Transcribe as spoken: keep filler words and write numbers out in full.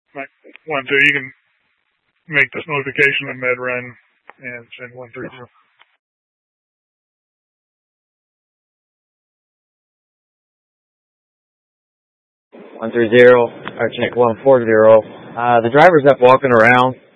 one two, you can make this notification in MedRun and send one three zero. One three zero, Archnick one four zero. Uh, the driver's up walking around.